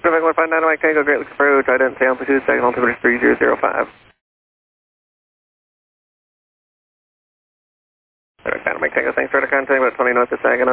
Pacific 159 Mike Tango, Great Lakes approach, identity altitude, second altimeter 3005. Mike Tango, thanks for the contact, about 20 north of Saginaw.